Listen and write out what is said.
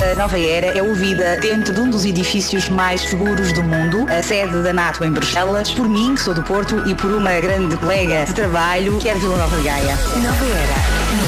A Nova Era é ouvida dentro de um dos edifícios mais seguros do mundo, a sede da NATO em Bruxelas, por mim, que sou do Porto, e por uma grande colega de trabalho, que é de Vila Nova de Gaia. Nova Era.